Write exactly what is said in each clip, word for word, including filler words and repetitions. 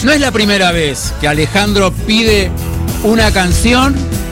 No es la primera vez que Alejandro pide una canción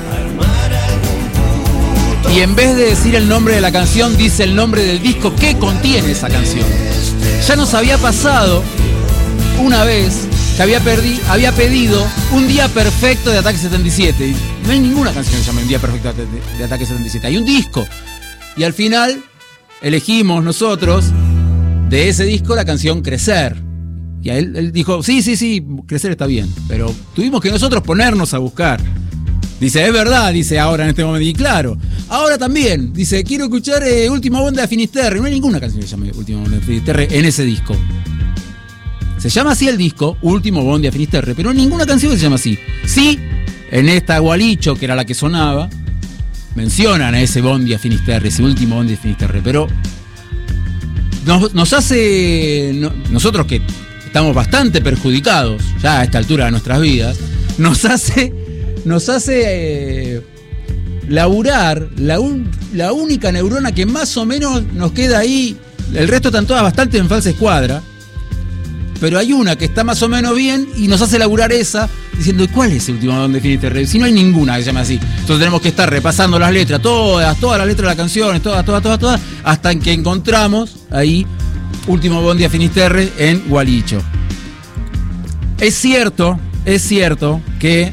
y en vez de decir el nombre de la canción, dice el nombre del disco que contiene esa canción. Ya nos había pasado una vez que había, perdi- había pedido Un Día Perfecto de Ataque setenta y siete. No hay ninguna canción que se llame Un Día Perfecto de, de, de Ataque setenta y siete. Hay un disco. Y al final elegimos nosotros de ese disco la canción Crecer. Y a él, él dijo, sí, sí, sí, Crecer está bien. Pero tuvimos que nosotros ponernos a buscar. Dice, es verdad, dice ahora en este momento. Y claro, ahora también. Dice, quiero escuchar eh, Última Bonda de Finisterre. No hay ninguna canción que se llame Última Bonda de Finisterre en ese disco. Se llama así el disco, Último Bondi a Finisterre, pero ninguna canción que se llama así. Sí, en esta Gualicho, que era la que sonaba, mencionan a ese Bondi a Finisterre, ese último Bondi a Finisterre, pero nos, nos hace, no, nosotros que estamos bastante perjudicados ya a esta altura de nuestras vidas, nos hace, nos hace eh, laburar la, un, la única neurona que más o menos nos queda ahí. El resto están todas bastante en falsa escuadra. Pero hay una que está más o menos bien y nos hace laburar esa, diciendo, ¿cuál es el último donde Finisterre? Si no hay ninguna que se llame así. Entonces tenemos que estar repasando las letras, todas, todas las letras de las canciones, todas, todas, todas, todas, hasta que encontramos ahí Último Bondi a Finisterre en Gualicho. Es cierto, es cierto que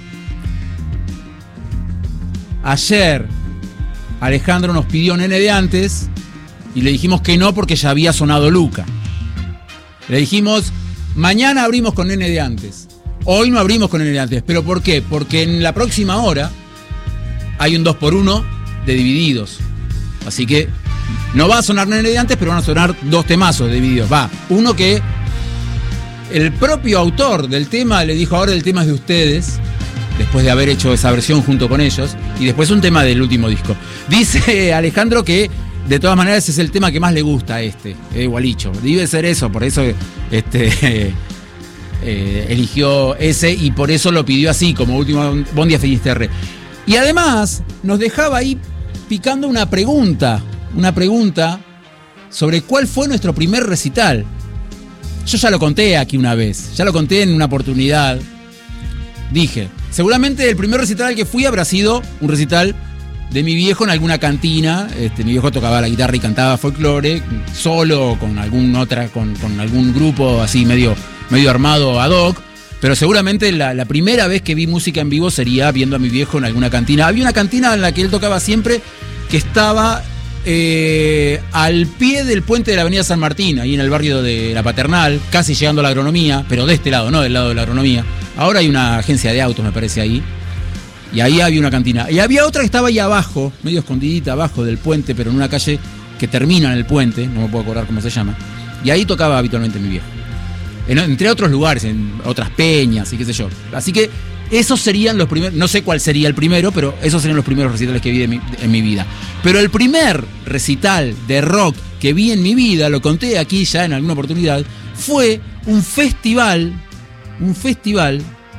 ayer Alejandro nos pidió Nene de Antes y le dijimos que no porque ya había sonado Luca. Le dijimos, mañana abrimos con Nene de Antes. Hoy no abrimos con Nene de Antes. ¿Pero por qué? Porque en la próxima hora hay un dos por uno de Divididos. Así que no va a sonar Nene de Antes, pero van a sonar dos temazos de Divididos. Va, uno que el propio autor del tema le dijo, ahora el tema es de ustedes, después de haber hecho esa versión junto con ellos, y después un tema del último disco. Dice Alejandro que de todas maneras es el tema que más le gusta a este, eh, Gualicho. Debe ser eso, por eso este, eh, eh, eligió ese y por eso lo pidió así, como Último Bondi a Finisterre. Y además nos dejaba ahí picando una pregunta, una pregunta sobre cuál fue nuestro primer recital. Yo ya lo conté aquí una vez, ya lo conté en una oportunidad. Dije, seguramente el primer recital al que fui habrá sido un recital de mi viejo en alguna cantina. Este, mi viejo tocaba la guitarra y cantaba folclore, solo o con algún otra, con, con algún grupo así medio, medio armado ad hoc. Pero seguramente la, la primera vez que vi música en vivo sería viendo a mi viejo en alguna cantina. Había una cantina en la que él tocaba siempre, que estaba eh, al pie del puente de la avenida San Martín, ahí en el barrio de La Paternal, casi llegando a la agronomía, pero de este lado, no del lado de la agronomía. Ahora hay una agencia de autos, me parece, ahí. Y ahí había una cantina. Y había otra que estaba ahí abajo, medio escondidita abajo del puente, pero en una calle que termina en el puente, no me puedo acordar cómo se llama. Y ahí tocaba habitualmente mi viejo. En, entre otros lugares, en otras peñas y qué sé yo. Así que esos serían los primeros, no sé cuál sería el primero, pero esos serían los primeros recitales que vi de mi, en mi vida. Pero el primer recital de rock que vi en mi vida, lo conté aquí ya en alguna oportunidad, fue un festival, un festival...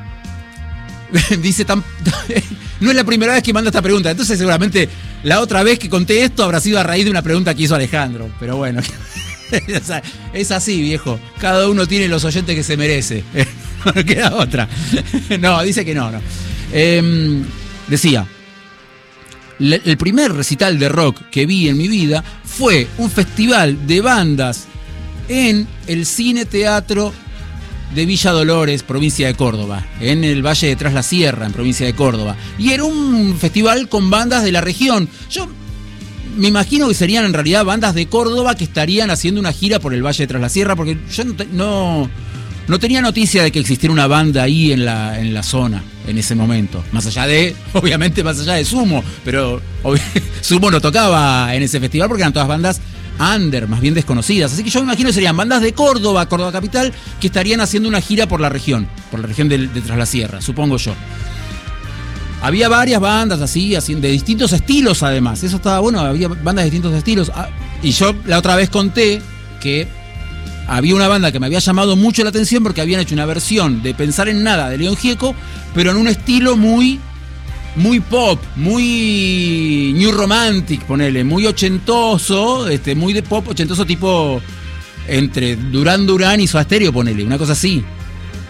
Dice tan, no es la primera vez que manda esta pregunta, entonces seguramente la otra vez que conté esto habrá sido a raíz de una pregunta que hizo Alejandro, pero bueno, es así, viejo, cada uno tiene los oyentes que se merece, no queda otra. No, dice que no, no. Eh, decía, el primer recital de rock que vi en mi vida fue un festival de bandas en el Cine Teatro de Villa Dolores, provincia de Córdoba, en el Valle de Tras la Sierra, en provincia de Córdoba. Y era un festival con bandas de la región. Yo me imagino que serían en realidad bandas de Córdoba que estarían haciendo una gira por el Valle de Tras la Sierra, porque yo no, no, no tenía noticia de que existiera una banda ahí en la, en la zona, en ese momento. Más allá de, obviamente más allá de Sumo, pero ob- Sumo no tocaba en ese festival porque eran todas bandas under, más bien desconocidas. Así que yo me imagino que serían bandas de Córdoba, Córdoba capital, que estarían haciendo una gira por la región, por la región de, de Tras la Sierra, supongo yo. Había varias bandas así, así, de distintos estilos además. Eso estaba bueno, había bandas de distintos estilos. Ah, y yo la otra vez conté que había una banda que me había llamado mucho la atención porque habían hecho una versión de Pensar en Nada de León Gieco, pero en un estilo muy... muy pop, muy new romantic, ponele, muy ochentoso, este, muy de pop ochentoso tipo entre Durán Durán y Soda Stereo, ponele, una cosa así.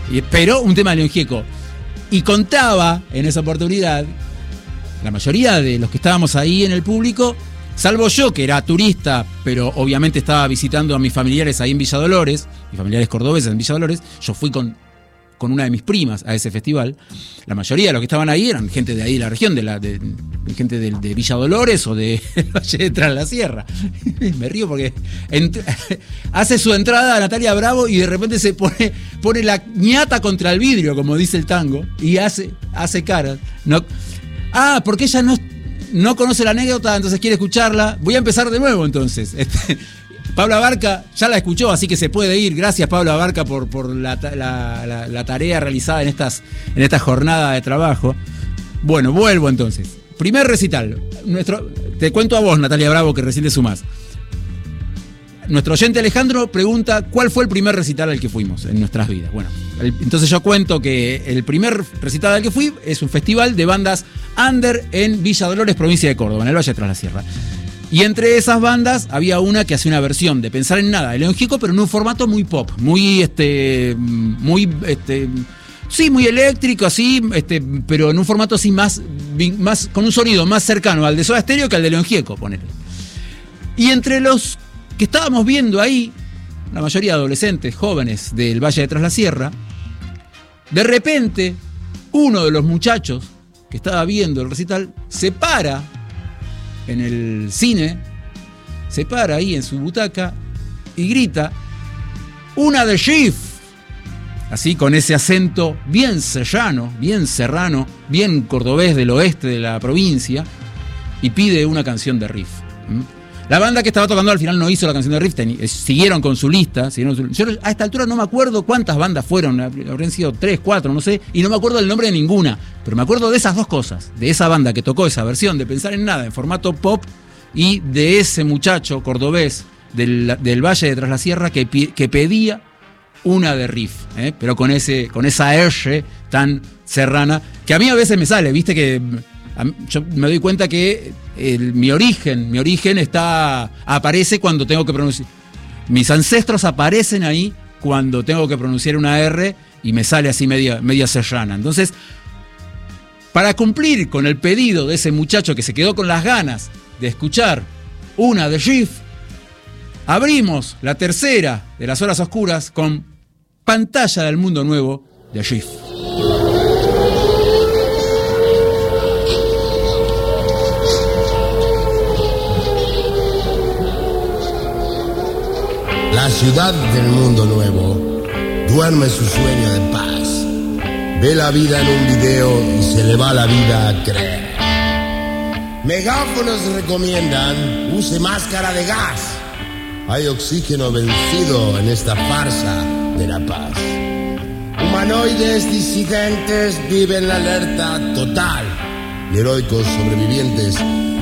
pero un tema de León Gieco. Y contaba en esa oportunidad, la mayoría de los que estábamos ahí en el público, salvo yo, que era turista, pero obviamente estaba visitando a mis familiares ahí en Villa Dolores, mis familiares cordobeses en Villa Dolores, yo fui con, con una de mis primas a ese festival. La mayoría de los que estaban ahí eran gente de ahí de la región, de la de, de gente de, de Villa Dolores o de Valle de Tras la Sierra. Me río porque ent- hace su entrada a Natalia Bravo y de repente se pone, pone la ñata contra el vidrio, como dice el tango, y hace, hace caras. No, ah, porque ella no... No conoce la anécdota, entonces quiere escucharla. Voy a empezar de nuevo entonces. Este, Pablo Abarca ya la escuchó, así que se puede ir. Gracias, Pablo Abarca, por, por la, la, la, la tarea realizada en, estas, en esta jornada de trabajo. Bueno, vuelvo entonces. Primer recital. Nuestro, te cuento a vos, Natalia Bravo, que recién te sumás. Nuestro oyente Alejandro pregunta cuál fue el primer recital al que fuimos en nuestras vidas. Bueno, el, entonces yo cuento que el primer recital al que fui es un festival de bandas under en Villa Dolores, provincia de Córdoba, en el Valle de Tras la Sierra. Y entre esas bandas había una que hacía una versión de Pensar en Nada de León Gieco, pero en un formato muy pop, muy este, muy este, sí, muy eléctrico, así, este, pero en un formato así más, más, con un sonido más cercano al de Soda Stereo que al de León Gieco, ponele. Y entre los que estábamos viendo ahí, la mayoría adolescentes, jóvenes del Valle de Tras la Sierra, de repente, uno de los muchachos que estaba viendo el recital se para en el cine, se para ahí en su butaca y grita: una de Schiff, así con ese acento bien serrano, bien serrano, bien cordobés del oeste de la provincia, y pide una canción de Riff. ¿Mm? La banda que estaba tocando al final no hizo la canción de Riff, ten, siguieron con su lista. Siguieron su, yo a esta altura no me acuerdo cuántas bandas fueron, habrían sido tres, cuatro, no sé, y no me acuerdo el nombre de ninguna, pero me acuerdo de esas dos cosas, de esa banda que tocó esa versión de Pensar en Nada en formato pop y de ese muchacho cordobés del, del Valle de Tras la Sierra que, que pedía una de Riff, ¿eh? Pero con, ese, con esa R tan serrana, que a mí a veces me sale, viste que... Yo me doy cuenta que el, mi origen, mi origen está aparece cuando tengo que pronunciar. Mis ancestros aparecen ahí cuando tengo que pronunciar una R y me sale así media, media serrana. Entonces, para cumplir con el pedido de ese muchacho que se quedó con las ganas de escuchar una de Schiff, abrimos la tercera de las horas oscuras con Pantalla del Mundo Nuevo de Schiff. La ciudad del mundo nuevo duerme su sueño de paz. Ve la vida en un video y se le va la vida a creer. Megáfonos recomiendan use máscara de gas. Hay oxígeno vencido en esta farsa de la paz. Humanoides disidentes viven la alerta total y heroicos sobrevivientes